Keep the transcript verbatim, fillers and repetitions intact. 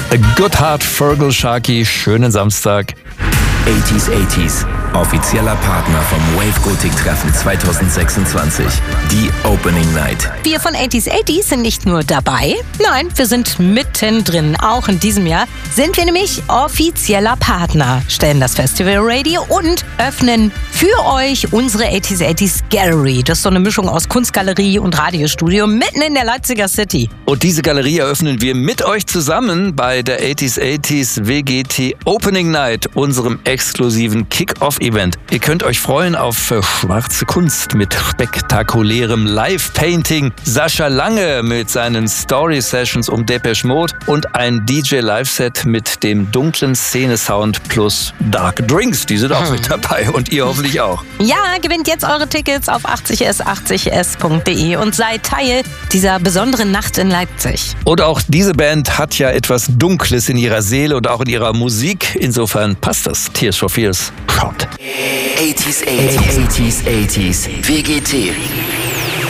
A Good Heart, Fergal Sharkey. Schönen Samstag. achtziger achtziger, offizieller Partner vom Wave Gothic Treffen zwanzig sechsundzwanzig. Die Opening Night. Wir von achtziger achtziger sind nicht nur dabei, nein, wir sind mittendrin. Auch in diesem Jahr sind wir nämlich offizieller Partner, stellen das Festival ready und öffnen für euch unsere achtziger achtziger Gallery. Das ist so eine Mischung aus Kunstgalerie und Radiostudio mitten in der Leipziger City. Und diese Galerie eröffnen wir mit euch zusammen bei der achtziger achtziger W G T Opening Night, unserem exklusiven Kick-Off-Event. Ihr könnt euch freuen auf äh, schwarze Kunst mit spektakulärem Live-Painting, Sascha Lange mit seinen Story-Sessions um Depeche Mode und ein D J-Live-Set mit dem dunklen Szene-Sound plus Dark Drinks. Die sind auch mit dabei und ihr hoffentlich auch. Ja, gewinnt jetzt eure Tickets auf achtzig s achtzig s punkt de und seid Teil dieser besonderen Nacht in Leipzig. Und auch diese Band hat ja etwas Dunkles in ihrer Seele und auch in ihrer Musik. Insofern passt das. Tears for Fears. Schaut. achtziger achtziger, achtziger achtziger, W G T.